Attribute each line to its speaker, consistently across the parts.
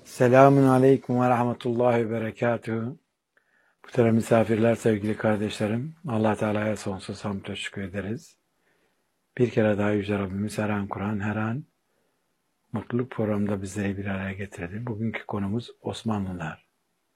Speaker 1: Selamun Aleyküm ve Rahmetullahi ve Berekatuhu. Muhterem misafirler, sevgili kardeşlerim, Allah Teala'ya sonsuz hamd ve şükür ederiz. Bir kere daha Yüce Rabbimiz her an Kur'an, her an mutluluk programda bizleri bir araya getirdi. Bugünkü konumuz Osmanlılar.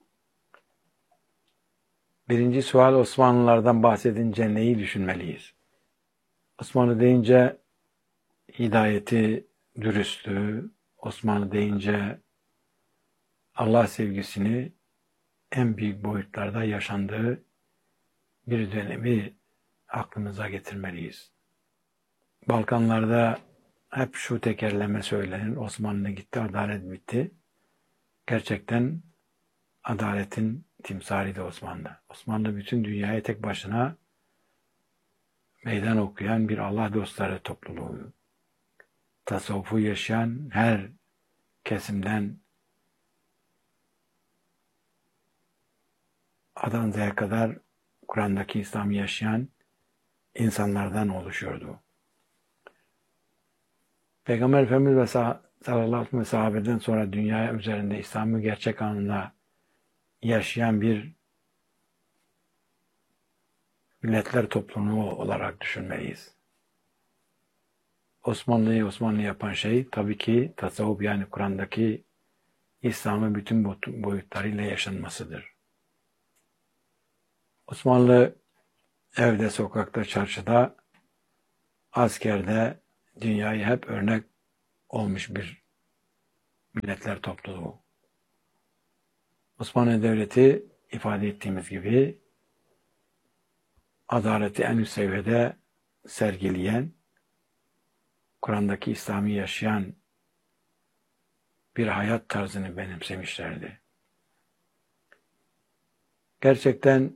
Speaker 1: Birinci sual, Osmanlılardan bahsedince neyi düşünmeliyiz? Osmanlı deyince hidayeti, dürüstlüğü, Osmanlı deyince Allah sevgisini en büyük boyutlarda yaşandığı bir dönemi aklımıza getirmeliyiz. Balkanlarda hep şu tekerleme söylenir: Osmanlı gitti, adalet bitti. Gerçekten adaletin timsali de Osmanlı. Osmanlı bütün dünyaya tek başına meydan okuyan bir Allah dostları topluluğu. Tasavvufu yaşayan her kesimden Adana'ya kadar Kur'an'daki İslam'ı yaşayan insanlardan oluşuyordu. Peygamber Efendimiz ve sallallahu aleyhi ve sahabeden sonra dünya üzerinde İslam'ı gerçek anlamda yaşayan bir milletler toplumu olarak düşünmeliyiz. Osmanlı'yı Osmanlı yapan şey tabii ki tasavvuf, yani Kur'an'daki İslam'ın bütün boyutlarıyla yaşanmasıdır. Osmanlı evde, sokakta, çarşıda, askerde dünyayı hep örnek olmuş bir milletler topluluğu. Osmanlı Devleti ifade ettiğimiz gibi adaleti en üst seviyede sergileyen, Kur'an'daki İslam'ı yaşayan bir hayat tarzını benimsemişlerdi. Gerçekten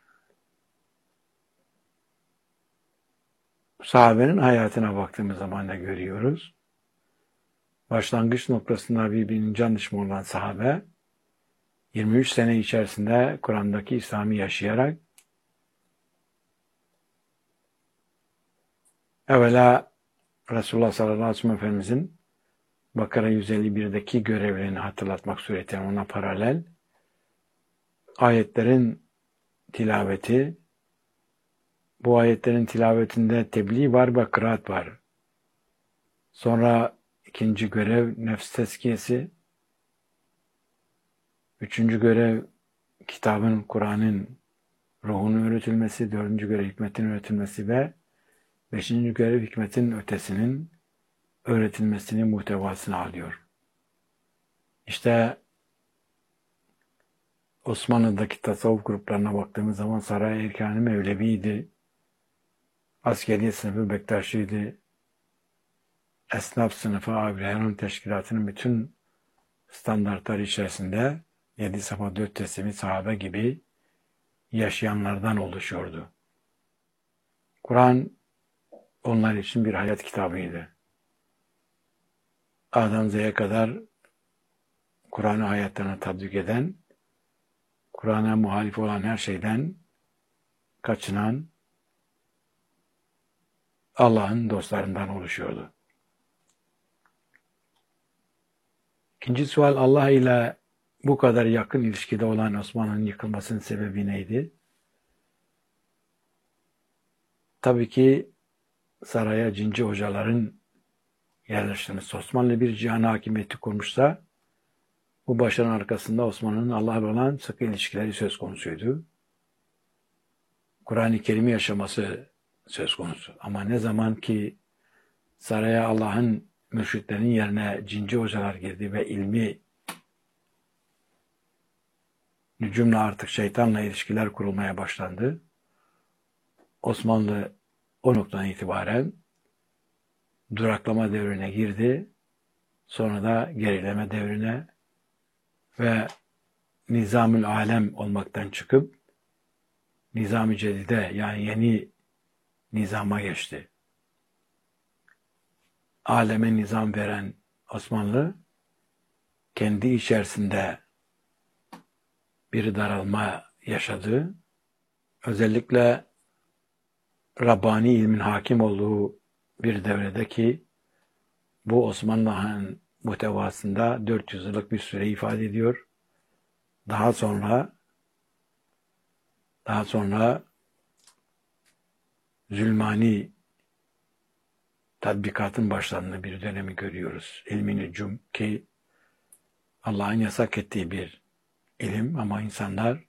Speaker 1: sahabenin hayatına baktığımız zaman da görüyoruz. Başlangıç noktasında birbirinin can düşmanı olan sahabe, 23 sene içerisinde Kur'an'daki İslam'ı yaşayarak evvela Resulullah sallallahu aleyhi ve sellem Efendimizin Bakara 151'deki görevlerini hatırlatmak suretiyle ona paralel ayetlerin tilaveti, bu ayetlerin tilavetinde tebliğ var ve kıraat var. Sonra ikinci görev nefs tezkiyesi, üçüncü görev kitabın, Kur'an'ın ruhunun öğretilmesi, dördüncü görev hikmetin öğretilmesi ve beşinci görev hikmetin ötesinin öğretilmesini muhtevasını alıyor. İşte Osmanlı'daki tasavvuf gruplarına baktığımız zaman Saray Erkan-ı Mevlevi'ydi, askeri sınıfı Bektaşi'ydi, esnaf sınıfı Avliyanın teşkilatının bütün standartları içerisinde 7 safa 4 teslimi sahabe gibi yaşayanlardan oluşuyordu. Kur'an onlar için bir hayat kitabıydı. A'dan Z'ye kadar Kur'an'ı hayatlarına tatbik eden, Kur'an'a muhalif olan her şeyden kaçınan Allah'ın dostlarından oluşuyordu. İkinci sual, Allah ile bu kadar yakın ilişkide olan Osmanlı'nın yıkılmasının sebebi neydi? Tabii ki saraya cinci hocaların yerleştirmesi. Osmanlı bir cihan hakimiyeti kurmuşsa, bu başarının arkasında Osmanlı'nın Allah'la olan sıkı ilişkileri söz konusuydu. Kur'an-ı Kerim'i yaşaması söz konusu. Ama ne zaman ki saraya Allah'ın mürşitlerinin yerine cinci hocalar girdi ve ilmi nücumla, artık şeytanla ilişkiler kurulmaya başlandı, Osmanlı o noktadan itibaren duraklama devrine girdi. Sonra da gerileme devrine ve nizamül alem olmaktan çıkıp nizam-ı cedide, yani yeni nizama geçti. Aleme nizam veren Osmanlı kendi içerisinde bir daralma yaşadı. Özellikle Rabbani ilmin hakim olduğu bir devrede, ki bu Osmanlı'nın muhtevasında 400 yıllık bir süre ifade ediyor. Daha sonra zulmani tatbikatın başlandığı bir dönemi görüyoruz. İlmi nücum ki Allah'ın yasak ettiği bir ilim ama insanlar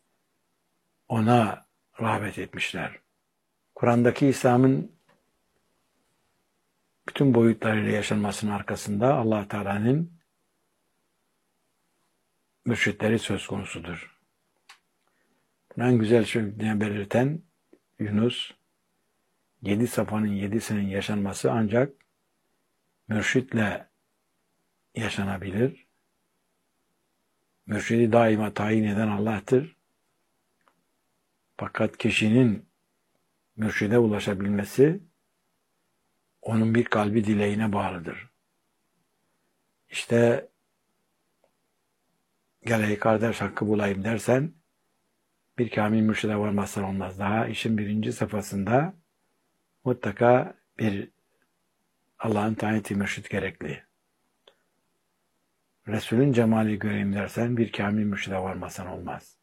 Speaker 1: ona rağbet etmişler. Kur'an'daki İslam'ın bütün boyutlarıyla yaşanmasının arkasında Allah Teala'nın mürşitleri söz konusudur. Bunu en güzel şekilde belirten Yunus, 7 safhanın 7'sinin yaşanması ancak mürşitle yaşanabilir. Mürşidi daima tayin eden Allah'tır. Fakat kişinin mürşide ulaşabilmesi onun bir kalbi dileğine bağlıdır. İşte gel ey kardeş hakkı bulayım dersen bir kamil mürşide varmazsan olmaz. Daha işin birinci safhasında mutlaka bir Allah'ın tayin ettiği mürşit gerekli. Resul'ün cemali göreyim dersen bir kamil mürşide varmazsan olmaz.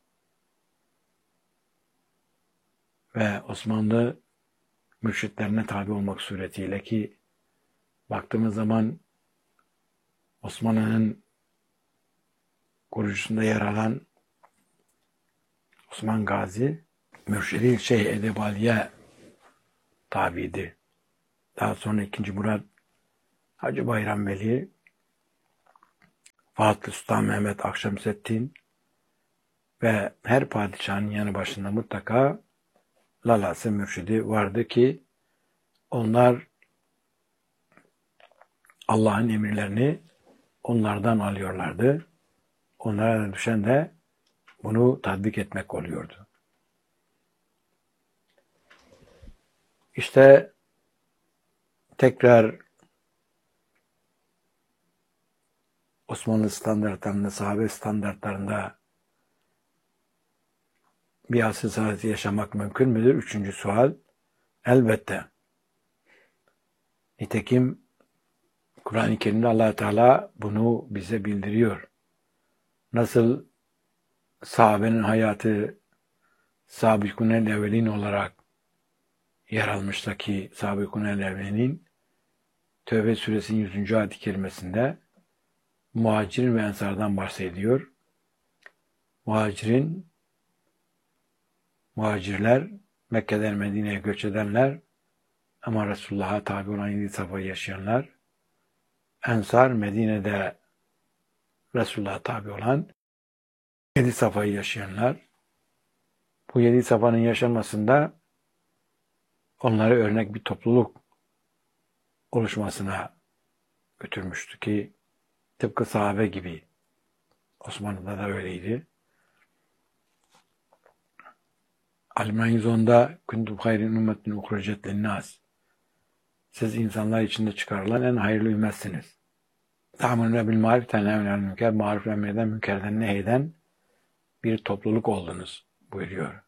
Speaker 1: Ve Osmanlı mürşitlerine tabi olmak suretiyle ki baktığımız zaman Osmanlı'nın kurucusunda yer alan Osman Gazi mürşidi Şeyh Edebali'ye tabiydi. Daha sonra 2. Murat, Hacı Bayram Veli, Fatih Sultan Mehmet Akşemseddin ve her padişahın yanı başında mutlaka lalası mürşidi vardı ki onlar Allah'ın emirlerini onlardan alıyorlardı. Onlara da düşen de bunu tatbik etmek oluyordu. İşte tekrar Osmanlı standartlarında, sahabe standartlarında bir asr saadeti yaşamak mümkün müdür? 3. sual. Elbette. Nitekim Kur'an-ı Kerim'de Allah Teala bunu bize bildiriyor. Nasıl sahabenin hayatı Sabikun-el Evvelin olarak yer almıştı ki Sabikun-el Evvelin Tevbe suresinin 100. ayet-i kerimesinde muhacirin ve ensardan bahsediyor. Muhacirler Mekke'den Medine'ye göç edenler ama Resulullah'a tabi olan 7 safhayı yaşayanlar, ensar Medine'de Resulullah'a tabi olan 7 safhayı yaşayanlar. Bu 7 safhanın yaşanmasında onları örnek bir topluluk oluşmasına götürmüştü ki tıpkı sahabe gibi Osmanlı'da da öyleydi. Al-İmran 110'da kuntum hayrin ümmetin uhricet linnâs. Siz insanlar içinde çıkarılan en hayırlı ümmetsiniz. Ta'murûne bil maruf tenhevne anil münker, maruf emreden münkerden nehyeden bir topluluk oldunuz buyuruyor.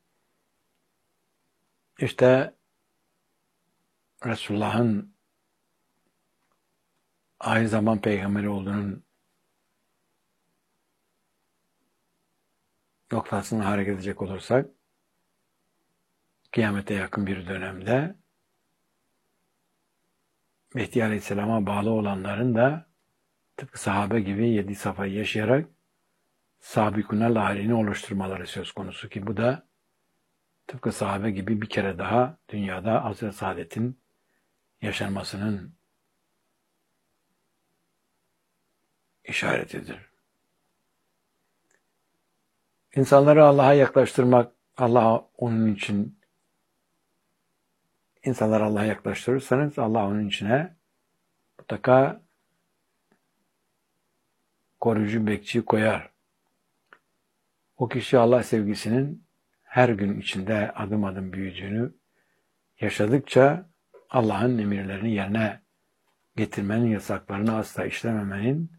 Speaker 1: İşte Resulullah'ın ahir zaman peygamberi olduğunun noktasına hareket edecek olursak kıyamete yakın bir dönemde Mehdi Aleyhisselam'a bağlı olanların da tıpkı sahabe gibi 7 safhayı yaşayarak sabikunel halini oluşturmaları söz konusu ki bu da tıpkı sahabe gibi bir kere daha dünyada asr-ı saadetin yaşanmasının işaretidir. İnsanları Allah'a yaklaştırmak, insanları Allah'a yaklaştırırsanız Allah onun içine mutlaka koruyucu bekçi koyar. O kişi Allah sevgisinin her gün içinde adım adım büyüdüğünü yaşadıkça Allah'ın emirlerini yerine getirmenin, yasaklarını asla işlememenin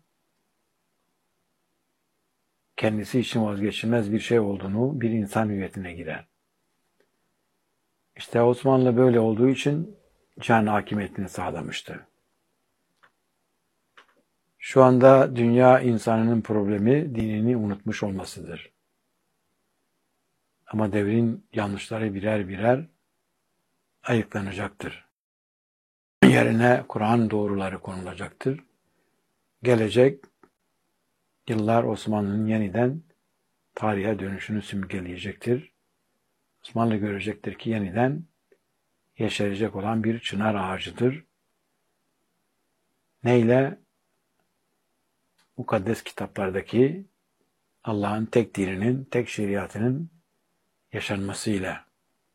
Speaker 1: kendisi için vazgeçilmez bir şey olduğunu bir insan hüviyetine girer. İşte Osmanlı böyle olduğu için can hakimiyetini sağlamıştı. Şu anda dünya insanının problemi dinini unutmuş olmasıdır. Ama devrin yanlışları birer birer ayıklanacaktır. Yerine Kur'an doğruları konulacaktır. Gelecek yıllar Osmanlı'nın yeniden tarihe dönüşünü simgeleyecektir. Osmanlı görecektir ki yeniden yeşerecek olan bir çınar ağacıdır. Neyle? Mukaddes kitaplardaki Allah'ın tek dininin, tek şeriatının yaşanmasıyla.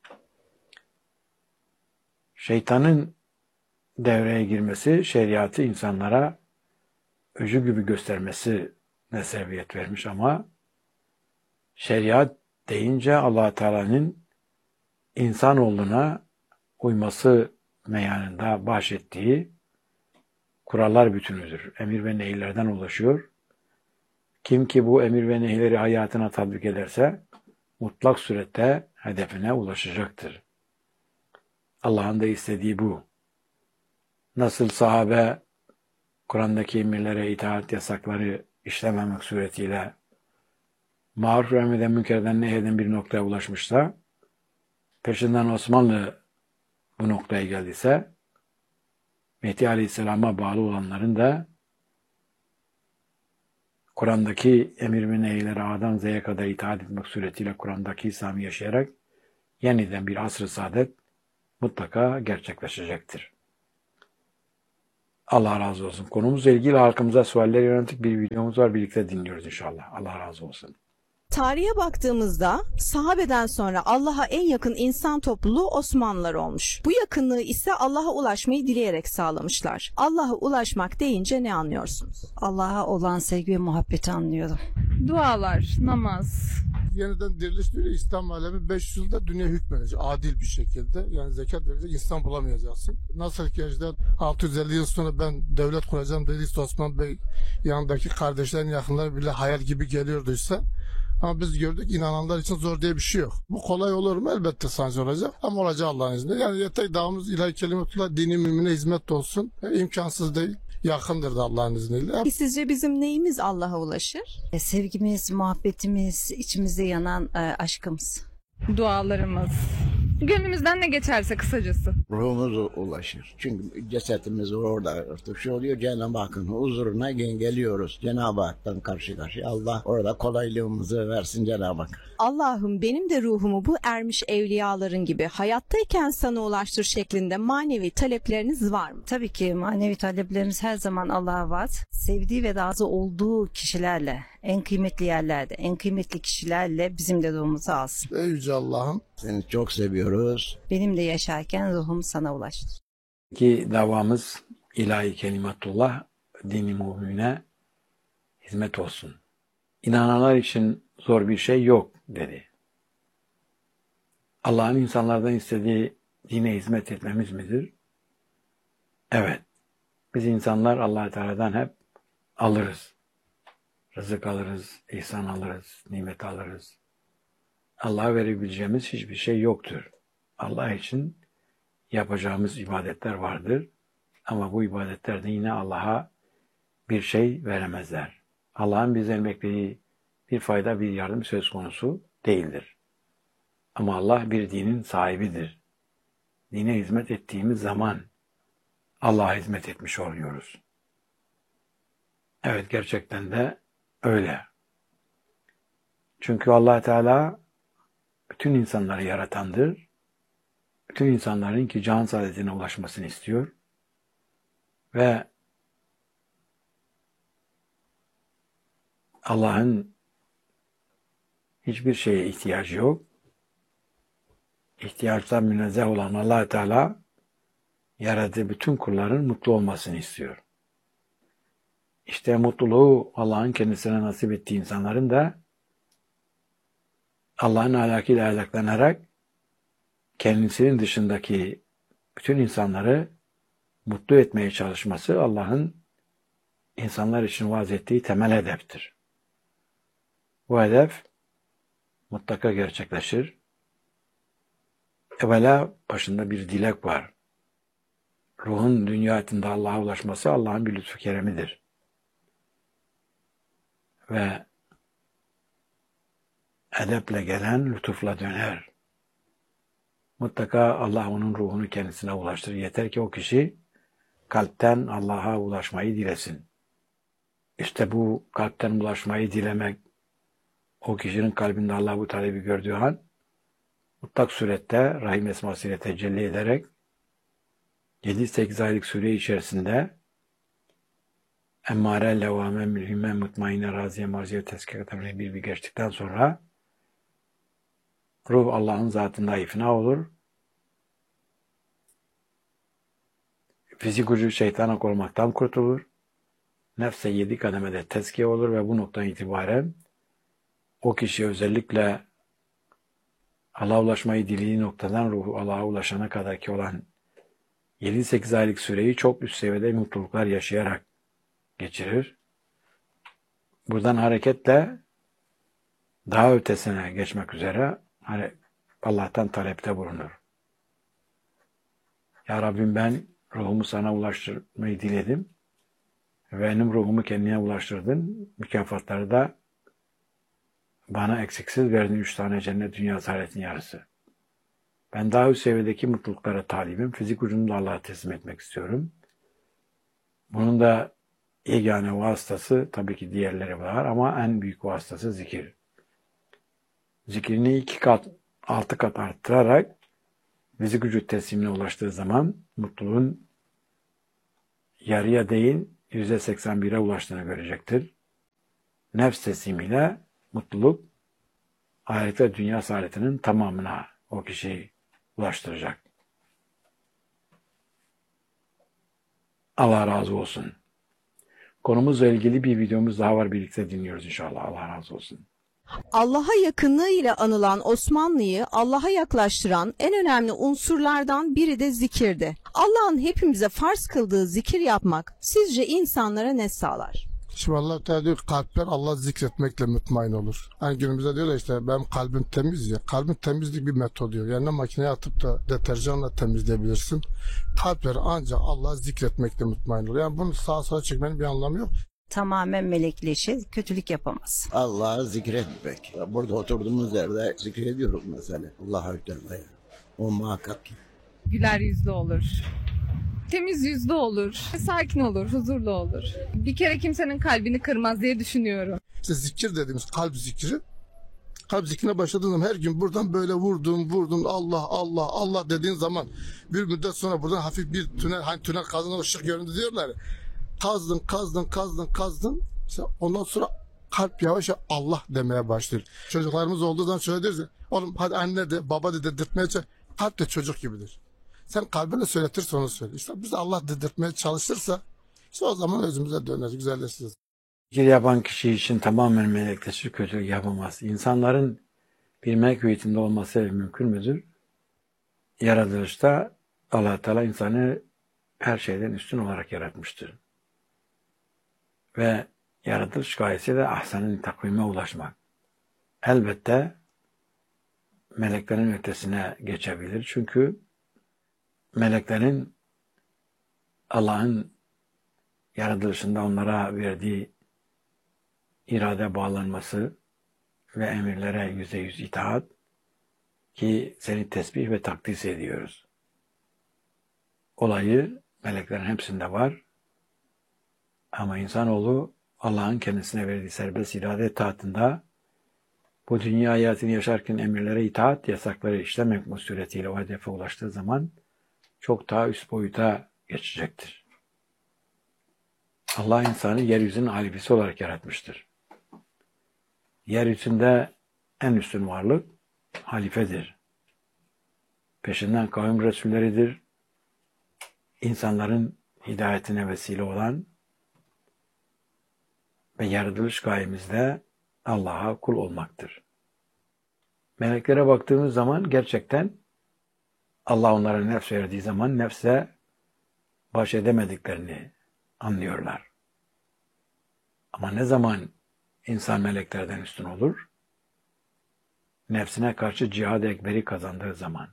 Speaker 1: Şeytanın devreye girmesi, şeriatı insanlara öcü gibi göstermesine sebebiyet vermiş ama şeriat deyince Allah Teala'nın insanoğluna uyması meyanında bahşettiği kurallar bütünüdür. Emir ve nehirlerden ulaşıyor. Kim ki bu emir ve nehirleri hayatına tatbik ederse mutlak surette hedefine ulaşacaktır. Allah'ın da istediği bu. Nasıl sahabe Kur'an'daki emirlere itaat yasakları işlememek suretiyle maruf ve emreden münkerden nehyeden bir noktaya ulaşmışsa, peşinden Osmanlı bu noktaya geldiyse, Mehdi Aleyhisselam'a bağlı olanların da Kur'an'daki emir ve nehirlere A'dan Z'ye kadar itaat etmek suretiyle Kur'an'daki İslam'ı yaşayarak yeniden bir asr-ı saadet mutlaka gerçekleşecektir. Allah razı olsun. Konumuzla ilgili halkımıza sualler yönelik bir videomuz var. Birlikte dinliyoruz inşallah. Allah razı olsun.
Speaker 2: Tarihe baktığımızda sahabeden sonra Allah'a en yakın insan topluluğu Osmanlılar olmuş. Bu yakınlığı ise Allah'a ulaşmayı dileyerek sağlamışlar. Allah'a ulaşmak deyince ne anlıyorsunuz?
Speaker 3: Allah'a olan sevgi ve muhabbeti anlıyorum.
Speaker 4: Dualar, namaz.
Speaker 5: Yeniden diriliş diyor, İslam alemi 500 yılda dünya hükmedecek adil bir şekilde. Yani zekat verecek insan bulamayacaksın. Nasıl ki işte 650 yıl sonra ben devlet kuracağım dediyse Osman Bey yanındaki kardeşlerin yakınları bile hayal gibi geliyorduysa, ama biz gördük inananlar için zor diye bir şey yok. Bu kolay olur mu? Elbette sancı olacak ama olacak Allah'ın izniyle. Yani yeter davamız ilahi kelimetullah dini mümine hizmet olsun. İmkansız değil. Yakındır da Allah'ın izniyle.
Speaker 2: Sizce bizim neyimiz Allah'a ulaşır?
Speaker 3: Sevgimiz, muhabbetimiz, içimizde yanan aşkımız.
Speaker 4: Dualarımız. Gönlümüzden ne geçerse kısacası.
Speaker 6: Ruhumuz ulaşır. Çünkü cesetimiz orada artık şey oluyor. Cenab-ı Hakk'ın huzuruna geliyoruz. Cenab-ı Hak'tan karşı karşıya. Allah orada kolaylığımızı versin Cenab-ı Hak.
Speaker 2: Allah'ım benim de ruhumu bu ermiş evliyaların gibi hayattayken sana ulaştır şeklinde manevi talepleriniz var mı?
Speaker 3: Tabii ki manevi taleplerimiz her zaman Allah'a var. Sevdiği ve razı olduğu kişilerle, en kıymetli yerlerde, en kıymetli kişilerle bizim de ruhumuzu alsın.
Speaker 5: Ey Yüce Allah'ım.
Speaker 6: Seni çok seviyoruz.
Speaker 3: Benim de yaşarken ruhum sana ulaştır.
Speaker 1: Ki davamız ilahi kelimetullah, dini mümine hizmet olsun. İnananlar için zor bir şey yok dedi. Allah'ın insanlardan istediği dine hizmet etmemiz midir? Evet. Biz insanlar Allah Teala'dan hep alırız. Rızık alırız, ihsan alırız, nimet alırız. Allah'a verebileceğimiz hiçbir şey yoktur. Allah için yapacağımız ibadetler vardır. Ama bu ibadetlerde yine Allah'a bir şey veremezler. Allah'ın bizden beklediği bir fayda, bir yardım söz konusu değildir. Ama Allah bir dinin sahibidir. Dine hizmet ettiğimiz zaman Allah'a hizmet etmiş oluyoruz. Evet, gerçekten de öyle. Çünkü Allah Teala bütün insanları yaratandır. Bütün insanların ki can saadetine ulaşmasını istiyor. Ve Allah'ın hiçbir şeye ihtiyacı yok. İhtiyaçtan münezzeh olan Allah Teala yarattığı bütün kulların mutlu olmasını istiyor. İşte mutluluğu Allah'ın kendisine nasip ettiği insanların da Allah'ın ahlakıyla ahlaklanarak kendisinin dışındaki bütün insanları mutlu etmeye çalışması Allah'ın insanlar için vaaz ettiği temel hedeftir. Bu hedef mutlaka gerçekleşir. Evvela başında bir dilek var. Ruhun dünya hayatında Allah'a ulaşması Allah'ın bir lütfu keremidir. ve edeple gelen lütufla döner. Mutlaka Allah onun ruhunu kendisine ulaştırır. Yeter ki o kişi kalpten Allah'a ulaşmayı dilesin. İşte bu kalpten ulaşmayı dilemek, o kişinin kalbinde Allah bu talebi gördüğü an mutlak surette Rahim esmasıyla tecelli ederek 7-8 aylık süre içerisinde emmare, levvame, mülhime, mutmainne, raziye, marziye, tezkireten bir geçtikten sonra ruh Allah'ın zatında ifna olur. Fizik gücü şeytana olmaktan kurtulur. Nefse 7 kademede tezkiye olur ve bu noktadan itibaren o kişi özellikle Allah'a ulaşmayı dilediği noktadan ruhu Allah'a ulaşana kadar ki olan 7-8 aylık süreyi çok üst seviyede mutluluklar yaşayarak geçirir. Buradan hareketle daha ötesine geçmek üzere Allah'tan talepte bulunur. Ya Rabbim, ben ruhumu sana ulaştırmayı diledim. Benim ruhumu kendine ulaştırdın. Mükafatları da bana eksiksiz verdin. 3 tane cennet, dünya, saadetin yarısı. Ben daha üst seviyedeki mutluluklara talibim. Fizik ucunu da Allah'a teslim etmek istiyorum. Bunun da yegane vasıtası, tabii ki diğerleri var ama en büyük vasıtası zikir. Zikrini 2 kat, 6 kat arttırarak fizik vücut teslimine ulaştığı zaman mutluluğun yarıya değil %81'e ulaştığını görecektir. Nefs teslimiyle mutluluk ahiret ve dünya saadetinin tamamına o kişiyi ulaştıracak. Allah razı olsun. Konumuzla ilgili bir videomuz daha var, birlikte dinliyoruz inşallah. Allah razı olsun.
Speaker 2: Allah'a yakınlığı ile anılan Osmanlı'yı Allah'a yaklaştıran en önemli unsurlardan biri de zikirdi. Allah'ın hepimize farz kıldığı zikir yapmak sizce insanlara ne sağlar?
Speaker 5: Şimdi Allah Teala diyor, kalpler Allah zikretmekle mutmain olur. Hani günümüzde diyorlar işte benim kalbim temiz ya. Kalbin temizlik bir metod diyor. Yani makineye atıp da deterjanla temizleyebilirsin. Kalpler ancak Allah zikretmekle mutmain olur. Yani bunu sağa sola çekmenin bir anlamı yok.
Speaker 3: Tamamen melekleşir, kötülük yapamaz.
Speaker 6: Allah'ı zikretmek. Burada oturduğumuz yerde zikrediyoruz mesela. Allah'a Teala. O muhakkak ki.
Speaker 4: Güler yüzlü olur. Temiz yüzlü olur. Sakin olur, huzurlu olur. Bir kere kimsenin kalbini kırmaz diye düşünüyorum.
Speaker 5: İşte zikir dediğimiz kalp zikri. Kalp zikrine başladığın zaman her gün buradan böyle vurdun Allah Allah Allah dediğin zaman bir müddet sonra buradan hafif bir tünel, hani tünel kazdığında ışık göründü diyorlar ya. Kazdın. İşte ondan sonra kalp yavaş yavaş Allah demeye başlıyor. Çocuklarımız olduğu zaman şöyle deriz ya, oğlum hadi anne de baba de dedirtmeye çalış. Kalp de çocuk gibidir. Sen kalbine söyletirse onu söyle. İşte biz Allah dedirtmeye çalışırsa işte o zaman özümüze döneriz, güzelleşiriz.
Speaker 1: Zikir yapan kişi için tamamen melekleşir, kötülük yapamaz. İnsanların bir melek hüviyetinde olması mümkün müdür? Yaratılışta Allah Teala insanı her şeyden üstün olarak yaratmıştır. Ve yaratılış gayesi de ahsen-ı takvime ulaşmak. Elbette meleklerin ötesine geçebilir. Çünkü meleklerin Allah'ın yaratılışında onlara verdiği irade bağlanması ve emirlere %100 itaat ki seni tesbih ve takdis ediyoruz. Olayı meleklerin hepsinde var. Ama insanoğlu Allah'ın kendisine verdiği serbest irade taatında bu dünya hayatını yaşarken emirlere itaat, yasakları işlemek suretiyle o hedefe ulaştığı zaman çok daha üst boyuta geçecektir. Allah insanı yeryüzünün halifesi olarak yaratmıştır. Yeryüzünde en üstün varlık halifedir. Peşinden kavim resulleridir. İnsanların hidayetine vesile olan ve yaratılış gayemizde Allah'a kul olmaktır. Meleklere baktığımız zaman gerçekten Allah onlara nefs verdiği zaman nefse baş edemediklerini anlıyorlar. Ama ne zaman insan meleklerden üstün olur? Nefsine karşı cihad-ı ekberi kazandığı zaman.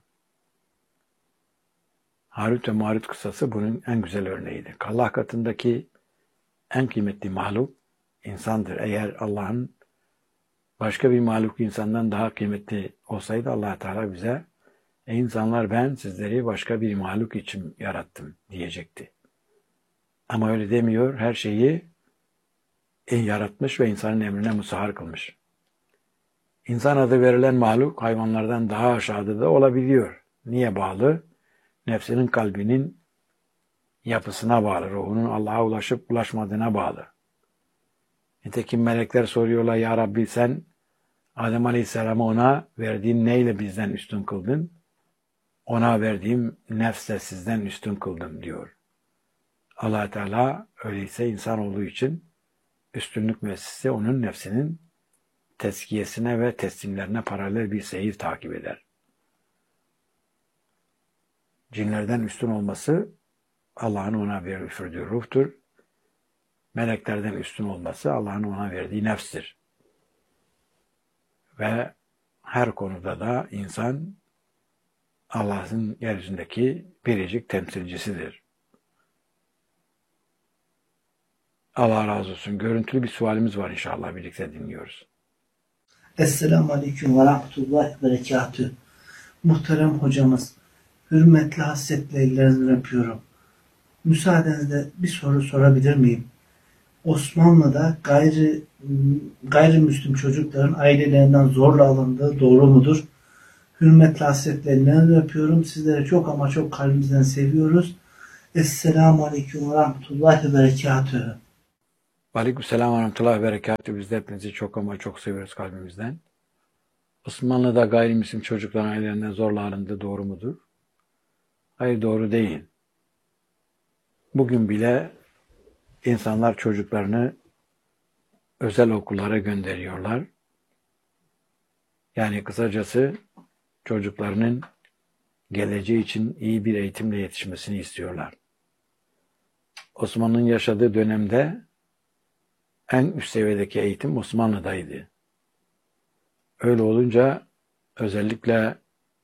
Speaker 1: Harut ve Marut kıssası bunun en güzel örneğidir. Allah katındaki en kıymetli mahluk, insandır. Eğer Allah'ın başka bir mahluk insandan daha kıymetli olsaydı Allah Teala bize ey insanlar ben sizleri başka bir mahluk için yarattım diyecekti. Ama öyle demiyor. Her şeyi yaratmış ve insanın emrine musahhar kılmış. İnsan adı verilen mahluk hayvanlardan daha aşağıda da olabiliyor. Niye bağlı? Nefsinin, kalbinin yapısına bağlı. Ruhunun Allah'a ulaşıp ulaşmadığına bağlı. Nitekim melekler soruyorlar ya Rabbi sen Adem Aleyhisselam'ı ona verdiğin neyle bizden üstün kıldın? Ona verdiğim nefsle sizden üstün kıldım diyor. Allah Teala öyleyse insan olduğu için üstünlük müessesi onun nefsinin tezkiyesine ve teslimlerine paralel bir seyir takip eder. Cinlerden üstün olması Allah'ın ona üfürdüğü ruhtur. Meleklerden üstün olması Allah'ın ona verdiği nefstir. Ve her konuda da insan Allah'ın yeryüzündeki biricik temsilcisidir. Allah razı olsun. Görüntülü bir sualimiz var inşallah birlikte dinliyoruz.
Speaker 7: Esselamu Aleyküm ve Rahmetullahi ve Berekatüh. Muhterem hocamız, hürmetle hasretle ellerinizden öpüyorum. Müsaadenizle bir soru sorabilir miyim? Osmanlı'da gayrimüslim çocukların ailelerinden zorla alındığı doğru mudur? Hürmetle hasretle ellerinizden öpüyorum. Sizleri çok ama çok kalbimizden seviyoruz. Esselamu Aleyküm ve Rahmetullahi ve Berekatüh.
Speaker 1: Aleykümselam ve rahmetullahi ve berekatühü. Biz de hepinizi çok ama çok seviyoruz kalbimizden. Osmanlı'da gayrimüslim çocukların ailelerinden zorla alındığı doğru mudur? Hayır, doğru değil. Bugün bile insanlar çocuklarını özel okullara gönderiyorlar. Yani kısacası çocuklarının geleceği için iyi bir eğitimle yetişmesini istiyorlar. Osmanlı'nın yaşadığı dönemde en üst seviyedeki eğitim Osmanlı'daydı. Öyle olunca özellikle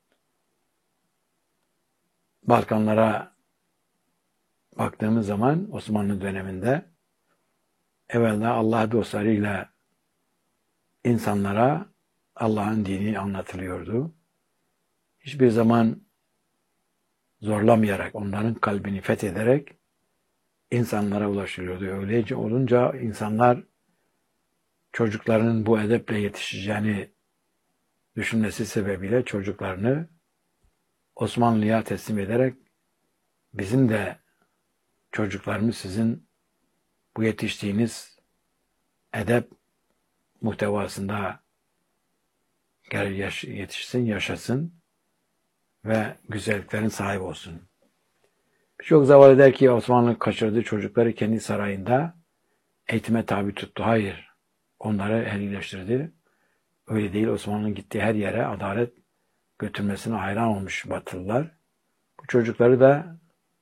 Speaker 1: Balkanlara baktığımız zaman Osmanlı döneminde evvela Allah dostlarıyla insanlara Allah'ın dini anlatılıyordu. Hiçbir zaman zorlamayarak, onların kalbini fethederek insanlara ulaşılıyordu. Öylece olunca insanlar çocuklarının bu edeple yetişeceğini düşünmesi sebebiyle çocuklarını Osmanlı'ya teslim ederek bizim de çocuklarımız sizin bu yetiştiğiniz edep muhtevasında yetişsin, yaşasın ve güzelliklerin sahibi olsun. Birçok zavallı der ki Osmanlı kaçırdığı çocukları kendi sarayında eğitime tabi tuttu. Hayır, onları ehlileştirdi. Öyle değil, Osmanlı'nın gittiği her yere adalet götürmesine hayran olmuş Batılılar. Bu çocukları da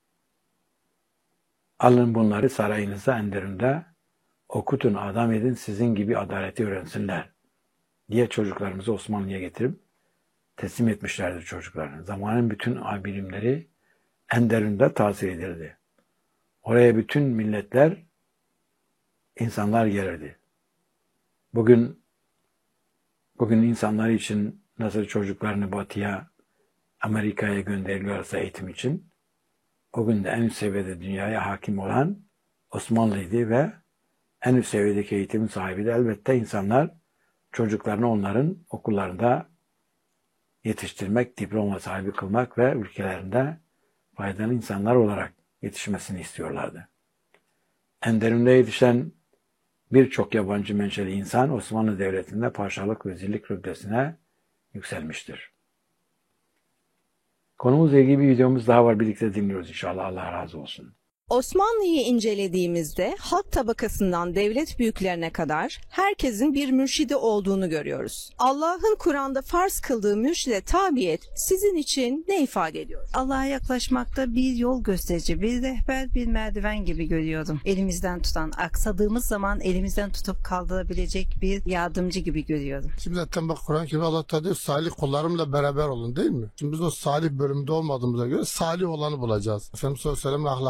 Speaker 1: alın bunları sarayınıza Enderun'da okutun, adam edin, sizin gibi adaleti öğrensinler diye çocuklarımızı Osmanlı'ya getirip teslim etmişlerdir çocuklarını. Zamanın bütün bilimleri Enderun'da tahsil edildi. Oraya bütün milletler, insanlar gelirdi. Bugün insanlar için nasıl çocuklarını Batı'ya, Amerika'ya gönderiliyorsa eğitim için, o gün de en üst seviyede dünyaya hakim olan Osmanlı'ydı ve en üst seviyedeki eğitimin sahibi de elbette insanlar çocuklarını onların okullarında yetiştirmek, diploma sahibi kılmak ve ülkelerinde faydalı insanlar olarak yetişmesini istiyorlardı. Enderun'da yetişen birçok yabancı menşeli insan Osmanlı Devleti'nde paşalık, vezirlik rütbesine yükselmiştir. Konumuzla ilgili bir videomuz daha var. Birlikte dinliyoruz inşallah. Allah razı olsun.
Speaker 2: Osmanlı'yı incelediğimizde halk tabakasından devlet büyüklerine kadar herkesin bir mürşidi olduğunu görüyoruz. Allah'ın Kur'an'da farz kıldığı mürşide tabiyet sizin için ne ifade ediyor?
Speaker 3: Allah'a yaklaşmakta bir yol gösterici, bir rehber, bir merdiven gibi görüyordum. Elimizden tutan, aksadığımız zaman elimizden tutup kaldırabilecek bir yardımcı gibi görüyordum.
Speaker 5: Şimdi zaten bak Kur'an-ı Kerim Allah Teala diyor salih kullarımla beraber olun değil mi? Şimdi biz o salih bölümde olmadığımıza göre salih olanı bulacağız. Efendimiz sallallahu aleyhi ve sellem'in ahlakından sonra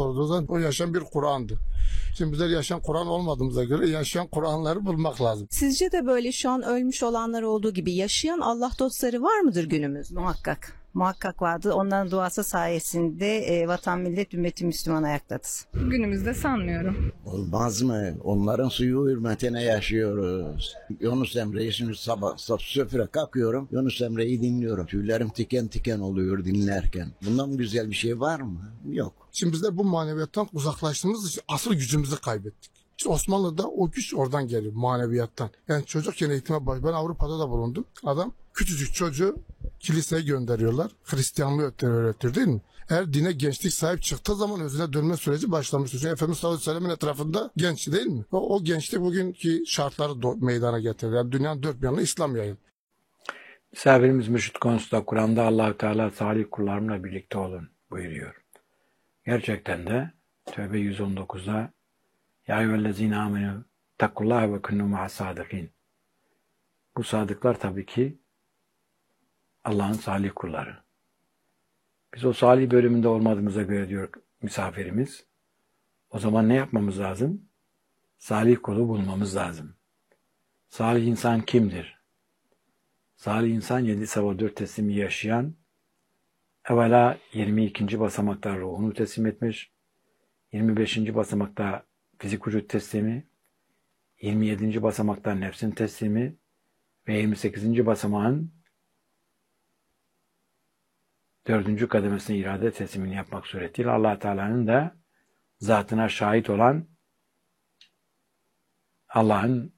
Speaker 5: sorduğu zaman o yaşayan bir Kur'an'dı. Şimdi bizler yaşayan Kur'an olmadığımıza göre yaşayan Kur'anları bulmak lazım.
Speaker 2: Sizce de böyle şu an ölmüş olanlar olduğu gibi yaşayan Allah dostları var mıdır günümüzde?
Speaker 3: Muhakkak. Muhakkak vardı. Onların duası sayesinde vatan, millet, ümmeti Müslüman ayaktadır.
Speaker 4: Günümüzde sanmıyorum.
Speaker 6: Olmaz mı? Onların suyu hürmetine yaşıyoruz. Yunus Emre'yi şimdi sabah söfre kalkıyorum. Yunus Emre'yi dinliyorum. Tüylerim tiken tiken oluyor dinlerken. Bundan güzel bir şey var mı? Yok.
Speaker 5: Şimdi bizler bu maneviyattan uzaklaştığımız için asıl gücümüzü kaybettik. İşte Osmanlı'da o güç oradan geliyor, maneviyattan. Yani çocukken eğitime ben Avrupa'da da bulundum. Adam küçücük çocuğu kiliseye gönderiyorlar. Hristiyanlığı öğretiyor değil mi? Eğer dine gençlik sahip çıktığı zaman özüne dönme süreci başlamıştır. Çünkü Efendimiz sallallahu aleyhi ve sellem'in etrafında genç değil mi? O gençlik bugünkü şartları meydana getirir. Yani dünyanın dört bir yanına İslam yayın.
Speaker 1: Misafirimiz mürşit konusunda Kur'an'da Allah-u Teala salih kullarımla birlikte olun buyuruyor. Gerçekten de Tevbe 119'da Ya eyyühellezine amenü takullaha ve kunnu ma'as sadikin. Bu sadıklar tabii ki Allah'ın salih kulları. Biz o salih bölümünde olmadığımıza göre diyor misafirimiz. O zaman ne yapmamız lazım? Salih kulu bulmamız lazım. Salih insan kimdir? Salih insan 7 sabah 4 teslimi yaşayan, evvela 22. basamakta ruhunu teslim etmiş, 25. basamakta fizik vücut teslimi, 27. basamakta nefsin teslimi ve 28. basamağın 4. kademesine irade teslimini yapmak suretiyle Allah Teala'nın da zatına şahit olan Allah'ın